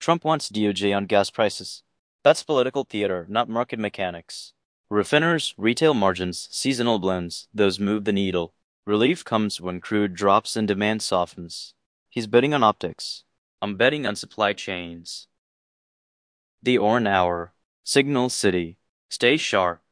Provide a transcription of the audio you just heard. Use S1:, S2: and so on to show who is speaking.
S1: Trump wants DOJ on gas prices. That's political theater, not market mechanics. Refiners, retail margins, seasonal blends, those move the needle. Relief comes when crude drops and demand softens. He's betting on optics. I'm betting on supply chains. The Orn Hour. Signal City. Stay sharp.